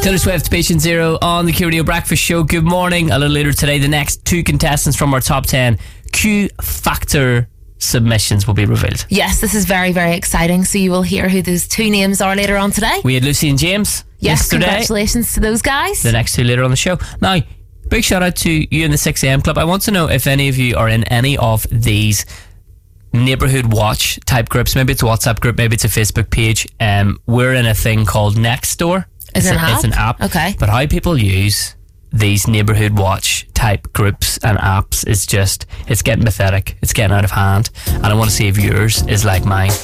Taylor Swift, Patient Zero on the Q Radio Breakfast Show. Good morning. A little later today, the next two contestants from our top 10 Q Factor submissions will be revealed. Yes, this is very, very exciting. So you will hear who those two names are later on today. We had Lucy and James yesterday. Congratulations to those guys. The next two later on the show. Now, big shout out to you in the 6am Club. I want to know if any of you are in any of these neighbourhood watch type groups. Maybe it's a WhatsApp group, maybe it's a Facebook page. We're in a thing called Nextdoor. It's an app. Okay. But how people use these neighbourhood watch type groups and apps is just, it's getting pathetic. It's getting out of hand. And I want to see if yours is like mine.